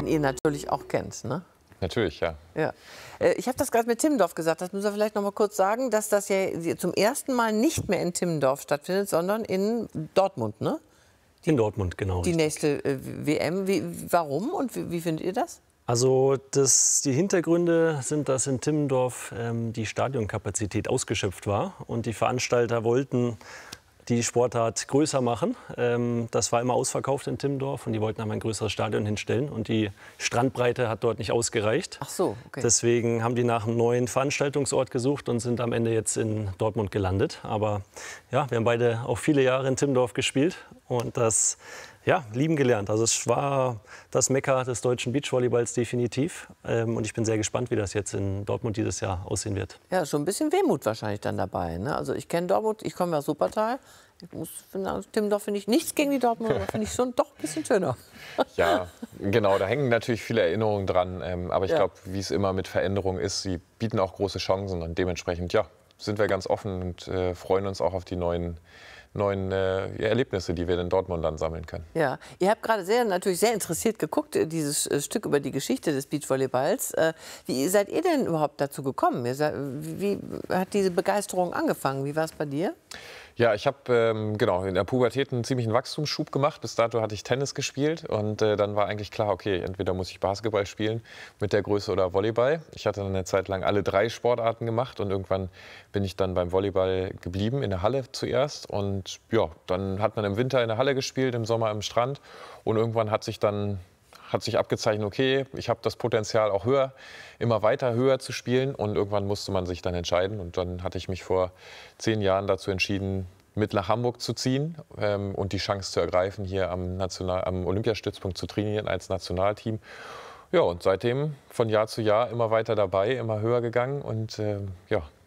ihr natürlich auch kennt, ne? Natürlich, ja. Ja. Ich habe das gerade mit Timmendorf gesagt, das müssen wir vielleicht noch mal kurz sagen, dass das ja zum ersten Mal nicht mehr in Timmendorf stattfindet, sondern in Dortmund, ne? In Dortmund, genau. Die richtig. nächste WM. Warum und wie findet ihr das? Also die Hintergründe sind, dass in Timmendorf die Stadionkapazität ausgeschöpft war und die Veranstalter wollten die Sportart größer machen. Das war immer ausverkauft in Timmendorf und die wollten einmal ein größeres Stadion hinstellen und die Strandbreite hat dort nicht ausgereicht. Ach so, okay. Deswegen haben die nach einem neuen Veranstaltungsort gesucht und sind am Ende jetzt in Dortmund gelandet. Aber ja, wir haben beide auch viele Jahre in Timmendorf gespielt und das lieben gelernt. Also es war das Mekka des deutschen Beachvolleyballs definitiv. Und ich bin sehr gespannt, wie das jetzt in Dortmund dieses Jahr aussehen wird. Ja, schon ein bisschen Wehmut wahrscheinlich dann dabei, ne? Also ich kenne Dortmund, ich komme aus Wuppertal. Ich muss finden, Timmendorf finde ich nichts gegen die Dortmund, aber finde ich schon doch ein bisschen schöner. Ja, genau, da hängen natürlich viele Erinnerungen dran. Aber ich glaube, wie es immer mit Veränderungen ist, sie bieten auch große Chancen. Und dementsprechend, sind wir ganz offen und freuen uns auch auf die neuen Erlebnisse, die wir in Dortmund dann sammeln können. Ja, ihr habt gerade natürlich sehr interessiert geguckt, dieses Stück über die Geschichte des Beachvolleyballs. Wie seid ihr denn überhaupt dazu gekommen? Wie hat diese Begeisterung angefangen? Wie war es bei dir? Ja, ich habe genau in der Pubertät einen ziemlichen Wachstumsschub gemacht. Bis dato hatte ich Tennis gespielt und dann war eigentlich klar, okay, entweder muss ich Basketball spielen mit der Größe oder Volleyball. Ich hatte dann eine Zeit lang alle 3 Sportarten gemacht und irgendwann bin ich dann beim Volleyball geblieben, in der Halle zuerst. Und ja, dann hat man im Winter in der Halle gespielt, im Sommer am Strand und irgendwann hat sich abgezeichnet, okay, ich habe das Potenzial auch immer weiter höher zu spielen und irgendwann musste man sich dann entscheiden und dann hatte ich mich vor 10 Jahren dazu entschieden, mit nach Hamburg zu ziehen und die Chance zu ergreifen, hier am Olympiastützpunkt zu trainieren als Nationalteam. Ja, und seitdem von Jahr zu Jahr immer weiter dabei, immer höher gegangen und